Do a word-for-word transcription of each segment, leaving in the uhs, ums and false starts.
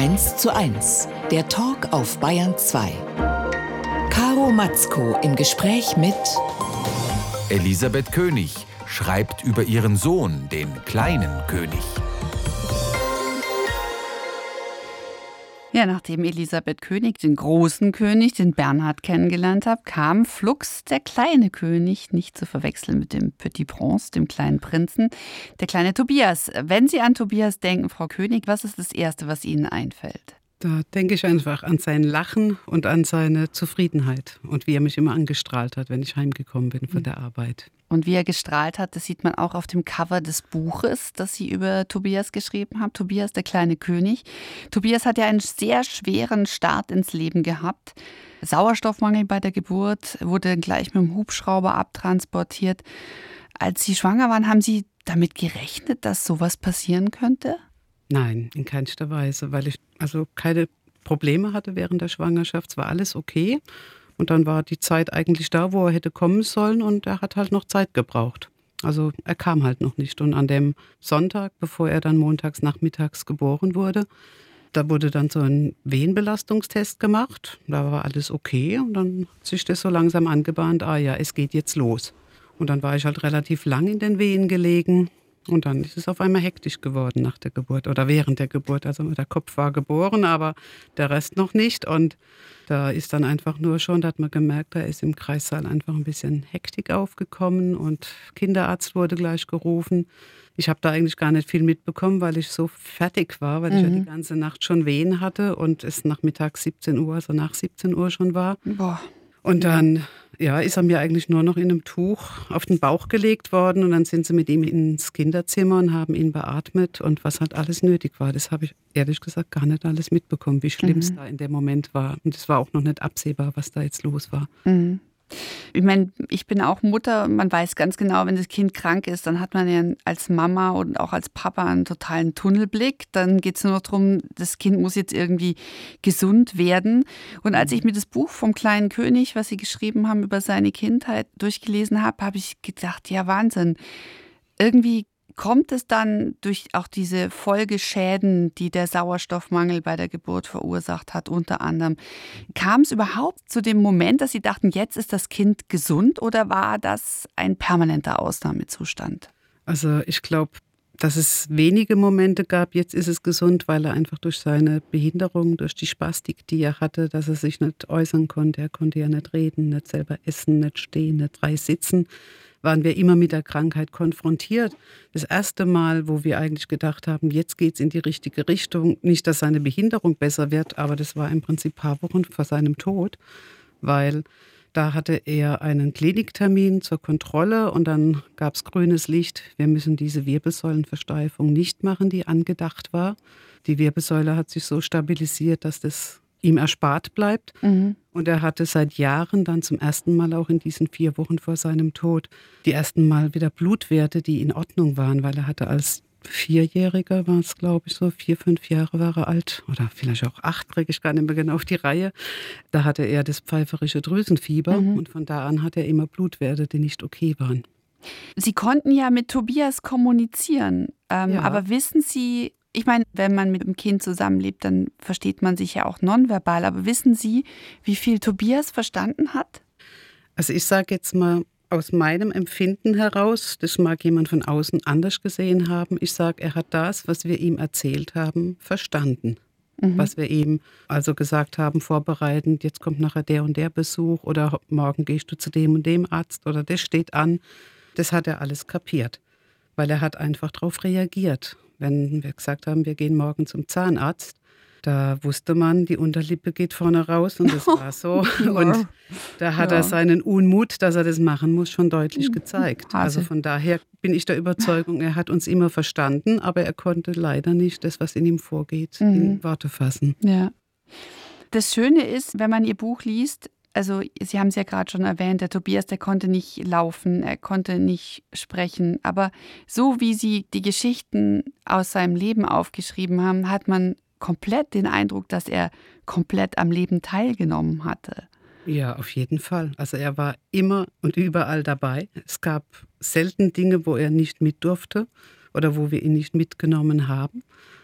eins zu eins, der Talk auf Bayern zwei. Caro Matzko im Gespräch mit Elisabeth König schreibt über ihren Sohn, den kleinen König. Ja, nachdem Elisabeth König den großen König, den Bernhard, kennengelernt hat, kam flugs der kleine König, nicht zu verwechseln mit dem Petit Prince, dem kleinen Prinzen, der kleine Tobias. Wenn Sie an Tobias denken, Frau König, was ist das Erste, was Ihnen einfällt? Da denke ich einfach an sein Lachen und an seine Zufriedenheit und wie er mich immer angestrahlt hat, wenn ich heimgekommen bin von der Arbeit. Und wie er gestrahlt hat, das sieht man auch auf dem Cover des Buches, das Sie über Tobias geschrieben haben. Tobias, der kleine König. Tobias hat ja einen sehr schweren Start ins Leben gehabt. Sauerstoffmangel bei der Geburt, wurde gleich mit dem Hubschrauber abtransportiert. Als Sie schwanger waren, haben Sie damit gerechnet, dass sowas passieren könnte? Nein, in keinster Weise, weil ich also keine Probleme hatte während der Schwangerschaft. Es war alles okay. Und dann war die Zeit eigentlich da, wo er hätte kommen sollen, und er hat halt noch Zeit gebraucht. Also er kam halt noch nicht. Und an dem Sonntag, bevor er dann montags nachmittags geboren wurde, da wurde dann so ein Wehenbelastungstest gemacht. Da war alles okay und dann hat sich das so langsam angebahnt, ah ja, es geht jetzt los. Und dann war ich halt relativ lang in den Wehen gelegen. Und dann ist es auf einmal hektisch geworden nach der Geburt oder während der Geburt. Also der Kopf war geboren, aber der Rest noch nicht. Und da ist dann einfach nur schon, da hat man gemerkt, da ist im Kreissaal einfach ein bisschen Hektik aufgekommen und Kinderarzt wurde gleich gerufen. Ich habe da eigentlich gar nicht viel mitbekommen, weil ich so fertig war, weil mhm. ich ja die ganze Nacht schon Wehen hatte und es nachmittags siebzehn Uhr, also nach siebzehn Uhr schon war. Boah. Und dann ja, ist er mir eigentlich nur noch in einem Tuch auf den Bauch gelegt worden und dann sind sie mit ihm ins Kinderzimmer und haben ihn beatmet und was halt alles nötig war, das habe ich ehrlich gesagt gar nicht alles mitbekommen, wie schlimm es mhm. da in dem Moment war. Und es war auch noch nicht absehbar, was da jetzt los war. Mhm. Ich meine, ich bin auch Mutter, man weiß ganz genau, wenn das Kind krank ist, dann hat man ja als Mama und auch als Papa einen totalen Tunnelblick. Dann geht es nur noch darum, das Kind muss jetzt irgendwie gesund werden. Und als ich mir das Buch vom kleinen König, was Sie geschrieben haben, über seine Kindheit durchgelesen habe, habe ich gedacht, ja Wahnsinn, irgendwie kommt es dann durch auch diese Folgeschäden, die der Sauerstoffmangel bei der Geburt verursacht hat, unter anderem, kam es überhaupt zu dem Moment, dass Sie dachten, jetzt ist das Kind gesund, oder war das ein permanenter Ausnahmezustand? Also ich glaube, dass es wenige Momente gab, jetzt ist es gesund, weil er einfach durch seine Behinderung, durch die Spastik, die er hatte, dass er sich nicht äußern konnte. Er konnte ja nicht reden, nicht selber essen, nicht stehen, nicht frei sitzen. Waren wir immer mit der Krankheit konfrontiert. Das erste Mal, wo wir eigentlich gedacht haben, jetzt geht es in die richtige Richtung. Nicht, dass seine Behinderung besser wird, aber das war im Prinzip ein paar Wochen vor seinem Tod, weil da hatte er einen Kliniktermin zur Kontrolle und dann gab es grünes Licht. Wir müssen diese Wirbelsäulenversteifung nicht machen, die angedacht war. Die Wirbelsäule hat sich so stabilisiert, dass das ihm erspart bleibt. Mhm. Und er hatte seit Jahren dann zum ersten Mal auch in diesen vier Wochen vor seinem Tod die ersten Mal wieder Blutwerte, die in Ordnung waren, weil er hatte als Vierjähriger, war es glaube ich so, vier, fünf Jahre war er alt oder vielleicht auch acht, kriege ich gar nicht mehr genau auf die Reihe. Da hatte er das pfeiferische Drüsenfieber mhm. und von da an hat er immer Blutwerte, die nicht okay waren. Sie konnten ja mit Tobias kommunizieren, ähm, ja. aber wissen Sie, ich meine, wenn man mit dem Kind zusammenlebt, dann versteht man sich ja auch nonverbal. Aber wissen Sie, wie viel Tobias verstanden hat? Also ich sage jetzt mal aus meinem Empfinden heraus, das mag jemand von außen anders gesehen haben, ich sage, er hat das, was wir ihm erzählt haben, verstanden. Mhm. Was wir ihm also gesagt haben, vorbereitend, jetzt kommt nachher der und der Besuch oder morgen gehst du zu dem und dem Arzt oder das steht an. Das hat er alles kapiert, weil er hat einfach darauf reagiert. Wenn wir gesagt haben, wir gehen morgen zum Zahnarzt, da wusste man, die Unterlippe geht vorne raus und das war so. Und da hat ja. er seinen Unmut, dass er das machen muss, schon deutlich gezeigt. Also von daher bin ich der Überzeugung, er hat uns immer verstanden, aber er konnte leider nicht das, was in ihm vorgeht, mhm. in Worte fassen. Ja. Das Schöne ist, wenn man Ihr Buch liest, also Sie haben es ja gerade schon erwähnt, der Tobias, der konnte nicht laufen, er konnte nicht sprechen. Aber so wie Sie die Geschichten aus seinem Leben aufgeschrieben haben, hat man komplett den Eindruck, dass er komplett am Leben teilgenommen hatte. Ja, auf jeden Fall. Also er war immer und überall dabei. Es gab selten Dinge, wo er nicht mit durfte oder wo wir ihn nicht mitgenommen haben.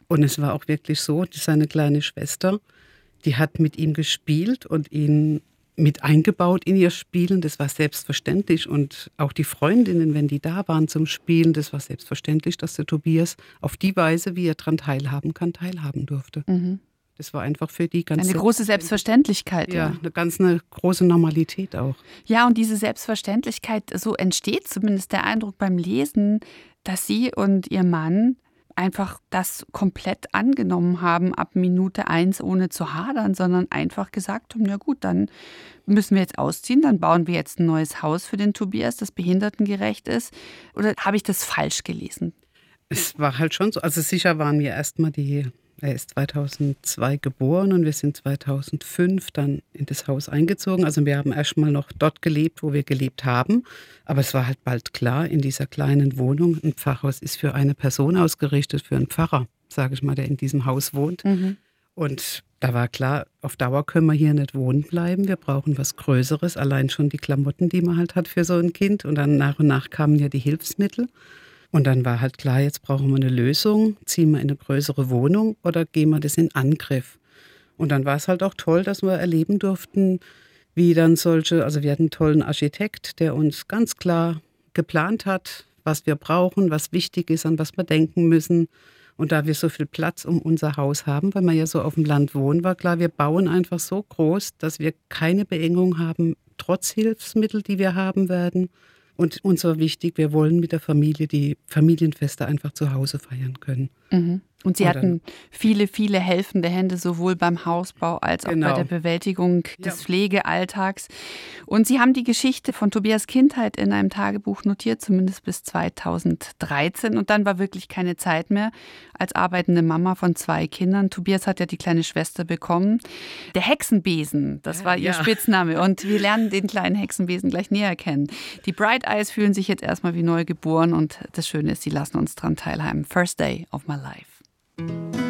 Und es war auch wirklich so, seine kleine Schwester, die hat mit ihm gespielt und ihn mit eingebaut in ihr Spielen. Das war selbstverständlich. Und auch die Freundinnen, wenn die da waren zum Spielen, das war selbstverständlich, dass der Tobias auf die Weise, wie er daran teilhaben kann, teilhaben durfte. Mhm. Das war einfach für die ganz eine große Selbstverständlichkeit. Ja, ja, eine ganz eine große Normalität auch. Ja, und diese Selbstverständlichkeit, so entsteht zumindest der Eindruck beim Lesen, dass sie und ihr Mann einfach das komplett angenommen haben ab Minute eins, ohne zu hadern, sondern einfach gesagt haben, ja gut, dann müssen wir jetzt ausziehen, dann bauen wir jetzt ein neues Haus für den Tobias, das behindertengerecht ist. Oder habe ich das falsch gelesen? Es war halt schon so, also sicher waren wir erstmal die, er ist zweitausendzwei geboren und wir sind zweitausendfünf dann in das Haus eingezogen. Also wir haben erstmal noch dort gelebt, wo wir gelebt haben. Aber es war halt bald klar, in dieser kleinen Wohnung, ein Pfarrhaus ist für eine Person ausgerichtet, für einen Pfarrer, sage ich mal, der in diesem Haus wohnt. Mhm. Und da war klar, auf Dauer können wir hier nicht wohnen bleiben. Wir brauchen was Größeres, allein schon die Klamotten, die man halt hat für so ein Kind. Und dann nach und nach kamen ja die Hilfsmittel. Und dann war halt klar, jetzt brauchen wir eine Lösung. Ziehen wir in eine größere Wohnung oder gehen wir das in Angriff? Und dann war es halt auch toll, dass wir erleben durften, wie dann solche, also wir hatten einen tollen Architekt, der uns ganz klar geplant hat, was wir brauchen, was wichtig ist, an was wir denken müssen. Und da wir so viel Platz um unser Haus haben, weil wir ja so auf dem Land wohnen, war klar, wir bauen einfach so groß, dass wir keine Beengung haben, trotz Hilfsmittel, die wir haben werden. Und uns war wichtig, wir wollen mit der Familie die Familienfeste einfach zu Hause feiern können. Mhm. Und Sie Und hatten viele, viele helfende Hände, sowohl beim Hausbau als auch Genau. bei der Bewältigung des Ja. Pflegealltags. Und Sie haben die Geschichte von Tobias Kindheit in einem Tagebuch notiert, zumindest bis zweitausenddreizehn. Und dann war wirklich keine Zeit mehr als arbeitende Mama von zwei Kindern. Tobias hat ja die kleine Schwester bekommen. Der Hexenbesen, das war ihr Ja. Spitzname. Und wir lernen den kleinen Hexenbesen gleich näher kennen. Die Bright Eyes fühlen sich jetzt erstmal wie neu geboren. Und das Schöne ist, sie lassen uns dran teilhaben. First Day of My Life.